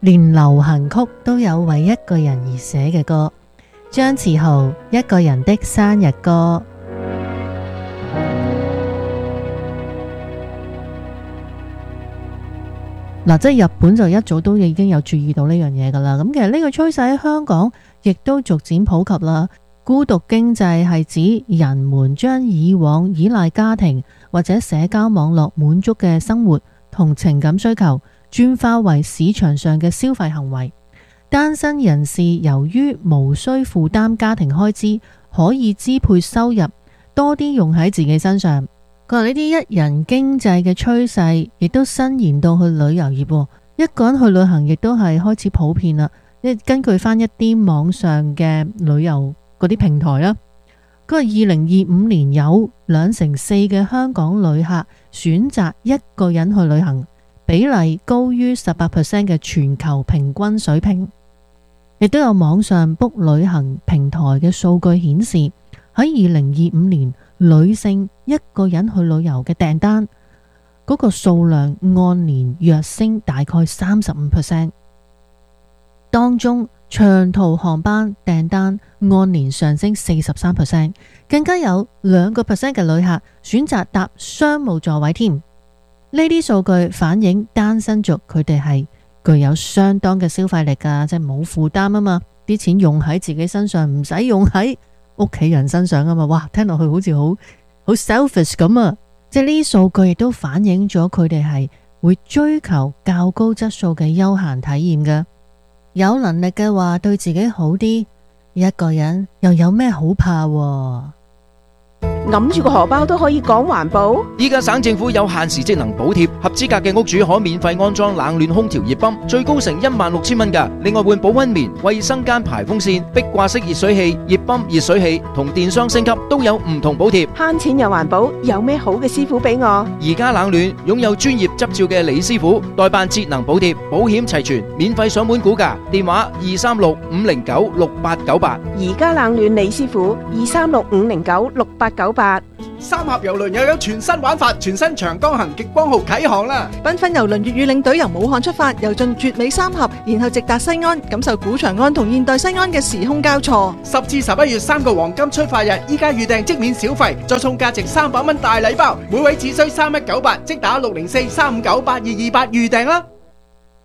連流行曲都有為一個人而寫嘅歌。張馳豪一個人的生日歌。嗱，即係日本就一早都已經有注意到呢樣嘢噶啦。咁其實呢個趨勢喺香港亦都逐漸普及啦。孤獨經濟係指人們將以往依賴家庭或者社交網絡滿足嘅生活同情感需求轉化為市場上嘅消費行為。單身人士由於無需負擔家庭開支，可以支配收入多啲用喺自己身上。佢話呢啲一人經濟嘅趨勢亦都伸延到去旅遊業，一個人去旅行亦都係開始普遍啦。根據翻一啲網上嘅旅遊嗰啲平台啦，佢話2025年有2成4嘅香港旅客選擇一個人去旅行，比例高於18% 嘅全球平均水平。亦都有網上 book 旅行平台嘅數據顯示，喺2025年女性一個人去旅遊嘅訂單嗰個數量按年躍升大概35%，當中長途航班訂單按年上升43%，更加有2% 嘅旅客選擇搭商務座位添。呢啲數據反映單身族佢哋係具有相當嘅消費力噶，即係冇負擔啊嘛，啲錢用喺自己身上，唔使用喺屋企人身上啊嘛。哇，聽落去好似好 selfish 咁啊！即係呢啲數據亦都反映咗佢哋係會追求較高質素嘅休閒體驗噶。有能力嘅話，對自己好啲，一個人又有咩好怕喎？ 揞住個荷包都可以講環保。 依家省政府有限時節能補貼，合資格嘅屋主可免費安裝冷暖空調熱泵，最高成16,000蚊㗎。另外換保溫棉、衛生間排風扇、壁掛式熱水器、熱泵、熱水器同電箱升級都有唔同補貼。 慳錢又環保，有咩好嘅師傅俾我？ 而家冷暖擁有專業執照嘅李師傅，代辦節能補貼，保險齊全，免費上門估價，電話236-509-6898。 而家冷暖李師傅236-509-6898。 三峽郵輪又有全新玩法，全新長江行極光號啟航啦！ 繽紛郵輪粵語領隊由武漢出發，遊進絕美三峽，然後直達西安，感受古長安同現代西安嘅時空交錯。 10至11月3個黃金出發日，依家預訂即免小費，再送價值300蚊大禮包，每位只需3198，即打604-359-8228預訂啦！